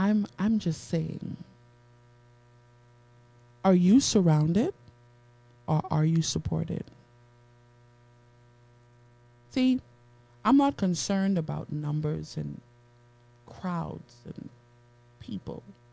I'm just saying, are you surrounded or are you supported? See, I'm not concerned about numbers and crowds and people.